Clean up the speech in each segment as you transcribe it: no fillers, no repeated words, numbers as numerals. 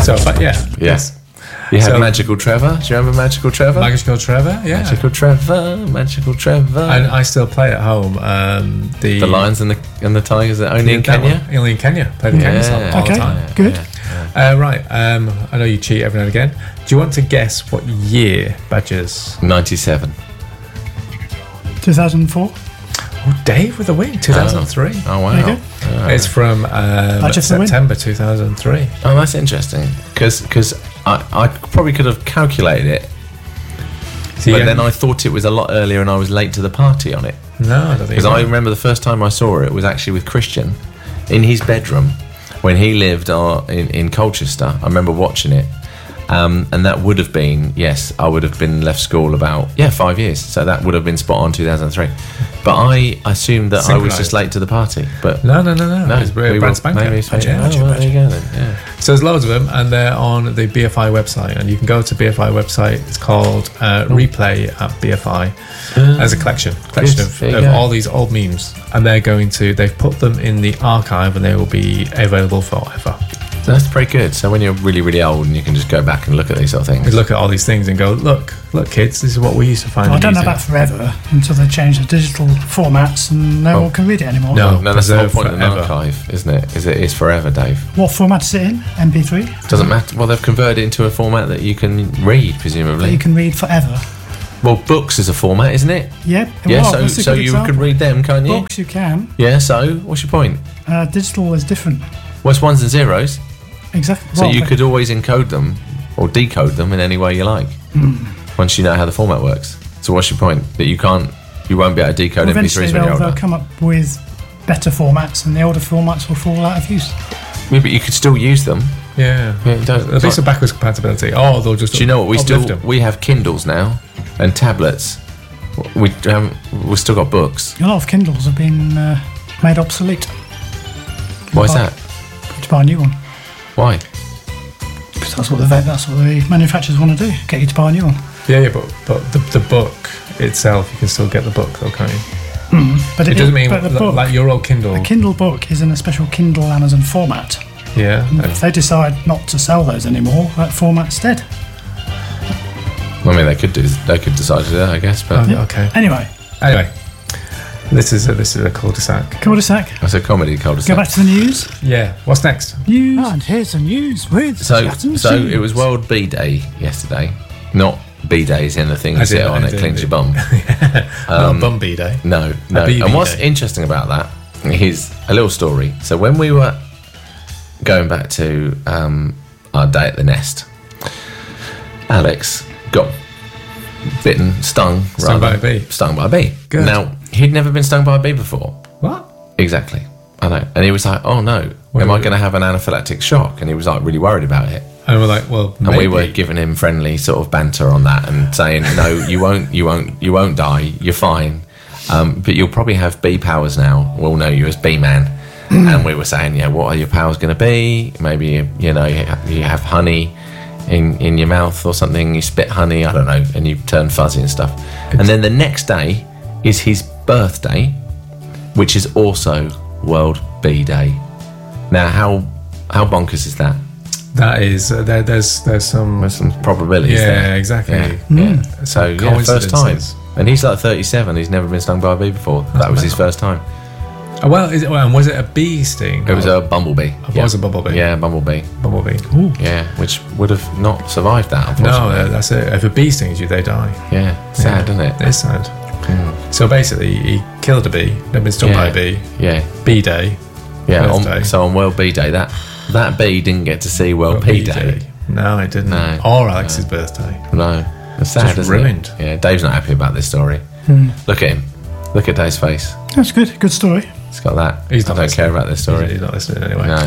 So, but yeah. Yes. You had Magical Trevor. Do you remember Magical Trevor? Magical Trevor, yeah. Magical Trevor. And I still play at home. The Lions and the Tigers are only in Kenya? Only in Kenya. Play the games all the time. Good. Right. I know you cheat every now and again. Do you want to guess what year Badgers? 97. 2004. Oh, Dave with the win. 2003. Oh, wow. There you go. It's from September 2003. Oh, that's interesting. Because I probably could have calculated it. But then I thought it was a lot earlier and I was late to the party on it. No, I don't think Because I remember the first time I saw it was actually with Christian in his bedroom when he lived in Colchester. I remember watching it. And that would have been, I would have been left school about 5 years, so that would have been spot on 2003. But I assumed that I was just late to the party. But no. It's brand spanking. There you go then. Yeah. So there's loads of them, and they're on the BFI website, and you can go to BFI website. It's called Replay at BFI. As a collection of all these old memes, and they've put them in the archive, and they will be available forever. That's pretty good. So when you're really, really old and you can just go back and look at these sort of things. You look at all these things and go, look, kids, this is what we used to find. I don't know about forever until they change the digital formats and no one can read it anymore. No, that's the whole point of an archive, isn't it? It's forever, Dave. What format is it in? MP3? Doesn't matter. Well, they've converted it into a format that you can read, presumably. That you can read forever. Well, books is a format, isn't it? Yep. Yeah, so you can read them, can't you? Books you can. Yeah, so what's your point? Digital is different. Well, it's ones and zeros. Exactly. So you could always encode them or decode them in any way you like once you know how the format works. So what's your point? That you won't be able to decode MP3s when you're older? They'll come up with better formats and the older formats will fall out of use. Yeah, but you could still use them. Yeah. At least a backwards compatibility. Oh, they'll just. Do you know what we have Kindles now and tablets. We've still got books. A lot of Kindles have been made obsolete. Why is that? To buy a new one. Why? Because that's what the manufacturers want to do. Get you to buy a new one. Yeah, but the book itself, you can still get the book though, can't you? But it doesn't mean like your old Kindle. A Kindle book is in a special Kindle Amazon format. Yeah. And if they decide not to sell those anymore, that format's dead. I mean, they could decide to do that, I guess. But okay. Anyway. This is a cul-de-sac. Cul-de-sac. That's a comedy cul-de-sac. Go back to the news. Yeah. What's next? News. And here's the news with So it was World Bee Day yesterday. Not bee days in the thing you sit on, it cleans your bum. Not bum bee day. No. And what's interesting about that is a little story. So when we were going back to our day at the nest, Alex got stung by a bee. Good. Now, he'd never been stung by a bee before. What? Exactly. I know. And he was like, oh no, am I going to have an anaphylactic shock? And he was like really worried about it. And we're like, well, maybe. And we were giving him friendly sort of banter on that and saying, no, you won't die, you're fine. But you'll probably have bee powers now. We'll know you as Bee Man. And we were saying, what are your powers going to be? Maybe, you have honey in your mouth or something, you spit honey, I don't know, and you turn fuzzy and stuff. And then the next day is his birthday, which is also World Bee Day. Now, how bonkers is that? That is there's some probabilities there. Yeah, exactly. Yeah. So first time, and he's like 37. He's never been stung by a bee before. That was his first time. Was it a bee sting? It was a bumblebee. It was a bumblebee. Yeah, bumblebee. Ooh. Yeah, which would have not survived that, unfortunately. No, that's it. If a bee stings you, they die. Yeah, sad, isn't it? It's sad. So basically, he killed a bee, never been stung by a bee. Yeah. Bee Day. Yeah, so on World Bee Day, that bee didn't get to see World Bee Day. No, it didn't. No. Or Alex's birthday. No. It's sad, just isn't ruined. It? Yeah, Dave's not happy about this story. Look at him. Look at Dave's face. That's good. Good story. He's got that. I don't care about this story. He's not listening anyway. No.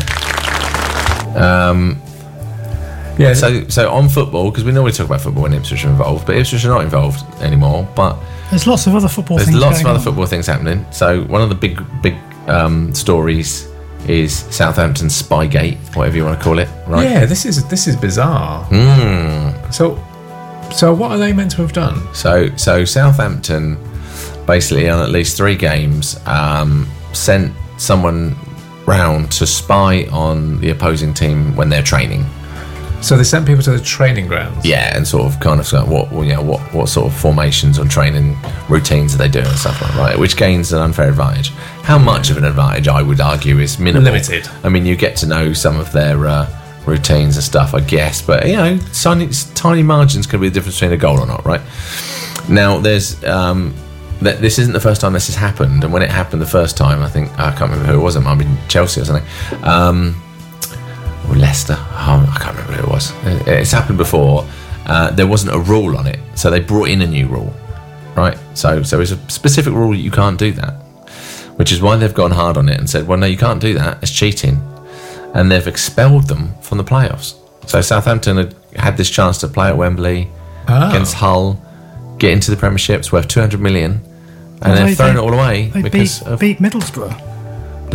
Yeah. So on football, because we normally talk about football when Ipswich are involved, but Ipswich are not involved anymore. But there's lots of other football things. There's lots of other football things happening. So one of the big stories is Southampton Spygate, whatever you want to call it, right? Yeah, this is bizarre. So what are they meant to have done? So Southampton, basically on at least 3 games, sent someone round to spy on the opposing team when they're training. So they sent people to the training grounds. Yeah, and sort of kind of what sort of formations or training routines are they doing and stuff like that, right? Which gains an unfair advantage. How much of an advantage, I would argue, is minimal. Limited. I mean, you get to know some of their routines and stuff, I guess, but tiny margins could be the difference between a goal or not, right? Now, there's this isn't the first time this has happened, and when it happened the first time, I can't remember who it was. It might have been Chelsea or something. Or Leicester, I can't remember who it was. It's happened before. There wasn't a rule on it, so they brought in a new rule, right? So it's a specific rule that you can't do that, which is why they've gone hard on it and said, well, no, you can't do that. It's cheating, and they've expelled them from the playoffs. So Southampton had this chance to play at Wembley against Hull, get into the Premiership. It's worth 200 million, and they've thrown it all away they because beat Middlesbrough.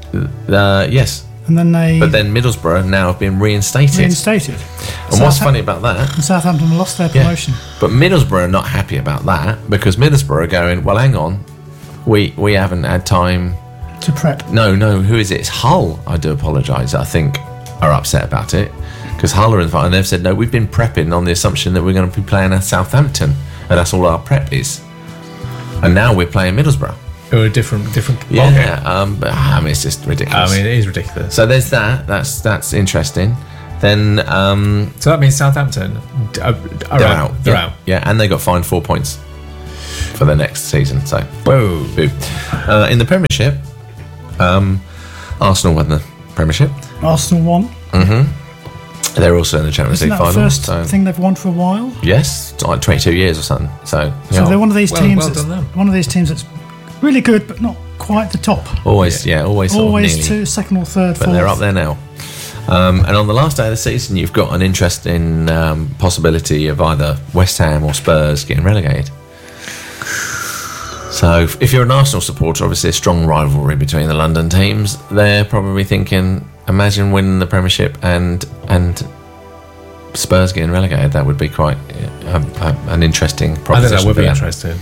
Yes. And then But then Middlesbrough now have been reinstated. And what's funny about that? And Southampton lost their promotion. But Middlesbrough are not happy about that, because Middlesbrough are going, well, hang on, we haven't had time to prep. No, who is it? It's Hull, I do apologise, I think, are upset about it, because Hull are in the fight, and they've said, no, we've been prepping on the assumption that we're going to be playing at Southampton, and that's all our prep is. And now we're playing Middlesbrough. Or a different ballgame. But I mean, it's just ridiculous. I mean, it is ridiculous. So there's that. That's interesting. Then so that means Southampton are out. They're out. Yeah, and they got fined 4 points for the next season. So whoa. In the Premiership, Arsenal won the Premiership. Arsenal won. Mm-hmm. They're also in the Champions League final. Isn't that the first thing they've won for a while? Yes, it's like 22 years or something. So they're one of these teams. One of these teams that's really good, but not quite the top. Always two, second or third, but fourth. They're up there now. And on the last day of the season, you've got an interesting possibility of either West Ham or Spurs getting relegated. So if you're an Arsenal supporter, obviously a strong rivalry between the London teams, they're probably thinking, imagine winning the Premiership and Spurs getting relegated. That would be quite an interesting proposition. I think that would be interesting.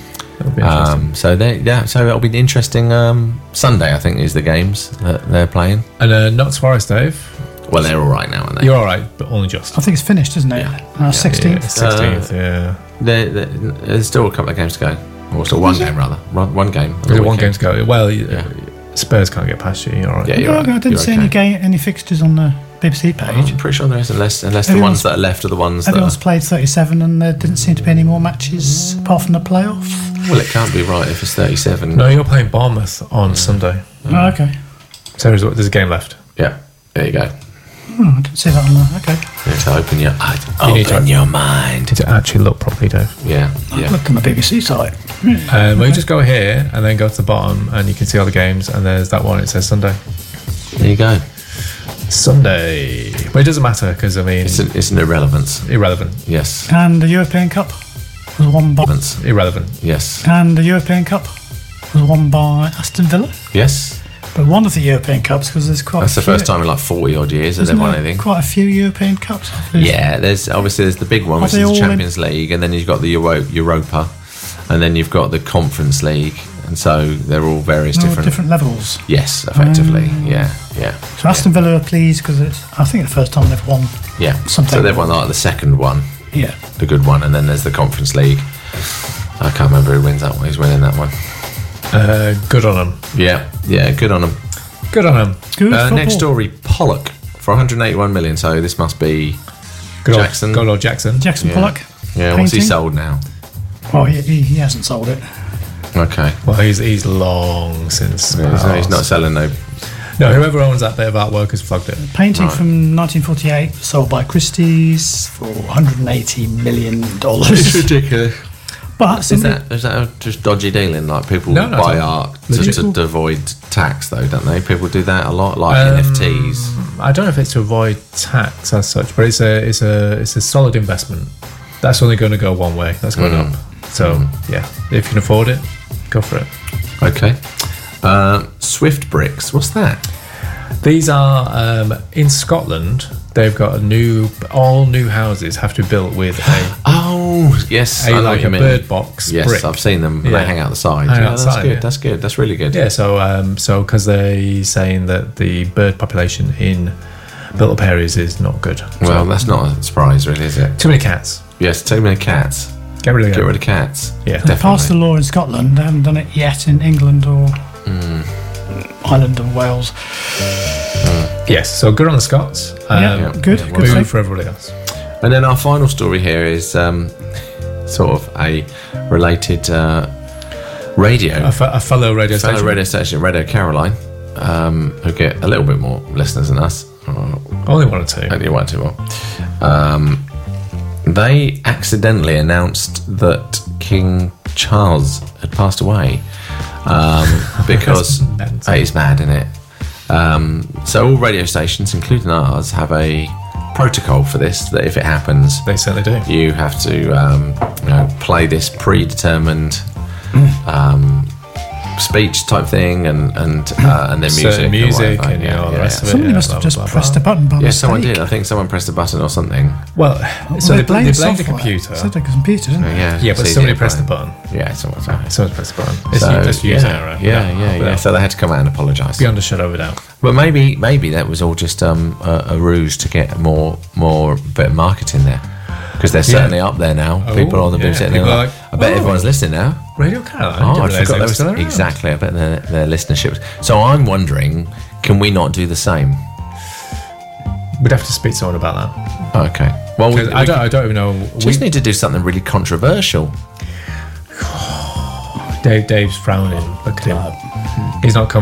So it'll be interesting. Sunday, I think, is the games that they're playing. And Notts Forest, Dave. Well, they're all right now, aren't they? You're all right, but only just. I think it's finished, isn't it? Yeah. 16th. 16th, yeah. There's still a couple of games to go. Or still one game, rather. One game. There's one game to go. Well, Spurs can't get past you. You're all right. Yeah, you're right. I didn't see any fixtures on the BBC page. I'm pretty sure there is, unless the ones that are left are the ones that... Everyone's played 37 and there didn't seem to be any more matches apart from the playoff. Well, it can't be right if it's 37. No, you're playing Bournemouth on Sunday. Oh, okay. So there's a game left. Yeah, there you go. I didn't see that on there. Okay. You need to open your your mind. To actually look properly, Dave. Yeah. Look on the BBC site. Well, you just go here and then go to the bottom and you can see all the games, and there's that one, it says Sunday. There you go. Sunday. Well, it doesn't matter because, I mean... It's an irrelevance. Irrelevant. Yes. And the European Cup was won by... Irrelevant. Yes. And the European Cup was won by Aston Villa. Yes. But one of the European Cups, because there's quite That's the first time in like 40 odd years that they've won anything. Quite a few European Cups. Yeah, there's the big one, which is the Champions League, and then you've got the Europa, and then you've got the Conference League, and so they're all various different levels. Yes, effectively. Yeah. So Aston Villa are pleased because I think the first time they've won. Yeah. Something. So they've won like the second one. Yeah. The good one, and then there's the Conference League. I can't remember who wins that one. Who's winning that one? Good on them. Yeah, good on them. Good on them. Good next story, Pollock for 181 million. So this must be Jackson. Good old Jackson. Jackson Pollock. Yeah, what's he sold now? Well, he hasn't sold it. Okay. Well, he's long since. He's not selling no. No, whoever owns that bit of artwork has flogged it. Painting from 1948, sold by Christie's for $180 million. It's ridiculous. But is that just dodgy dealing? Like people buy art to avoid tax, though, don't they? People do that a lot, like NFTs. I don't know if it's to avoid tax as such, but it's a solid investment. That's only going to go one way. That's going up. So yeah, if you can afford it, go for it. Okay. Swift Bricks. What's that? These are in Scotland. They've got all new houses have to be built with a bird box. Yes, brick. I've seen them. They hang out the side. That's good. That's really good. Yeah. So because they're saying that the bird population in Little Perry's is not good. Well, that's not a surprise, really, is it? Too many cats. Yes, too many cats. Get rid of Get them. rid of cats. Yeah. They passed the law in Scotland. They haven't done it yet in England or Ireland and Wales. Yes, so good on the Scots. Yeah, good. yeah, Good Moving save. for everybody else. And then our final story here is sort of a related radio. A fellow radio Fellow station. radio station, Radio Caroline, who get a little bit more listeners than us. Only one or two. Only one, two more. They accidentally announced that King Charles had passed away because That's mental. it's mad, isn't it? So all radio stations, including ours, have a protocol for this. That if it happens, They certainly do. you have to play this predetermined speech type thing, and then Certain music whatever. and all the rest of it. Somebody must blah, have just blah, blah, pressed a blah. button by Yeah, mistake. someone did. I think someone pressed a button or something. Well, so they blamed the software. computer. Said the computer, didn't they? Yeah, But it's somebody easy to pressed the blame. button. Yeah, someone. Someone pressed the button. It's So, just user error. yeah. So they had to come out and apologise. Beyond a shadow of a doubt. But maybe that was all just a ruse to get more bit of marketing there, because they're certainly up there now. Oh, People on the yeah. booth sitting People there are like, like, I bet oh. everyone's listening now. Radio Caroline. Oh, I didn't realise forgot they that were was still around. exactly. I bet their listenership. So I'm wondering, can we not do the same? We'd have to speak to someone about that. Okay. Well, we 'Cause I don't even know. just need to do something really controversial. Dave's frowning. Look at him. He's not coming.